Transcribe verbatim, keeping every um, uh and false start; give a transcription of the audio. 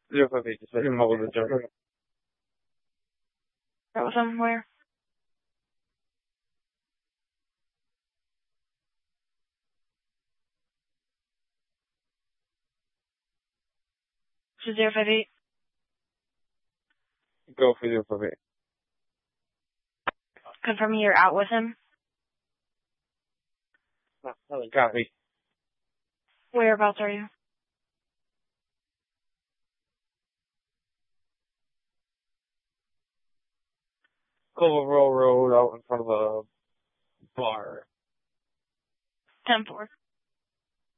zero five eight, just in mobile reserve. That was somewhere. So zero five eight. Go for zero five eight. Confirming you're out with him. Copy. Whereabouts are you? Clover Row Road out in front of a bar. ten four.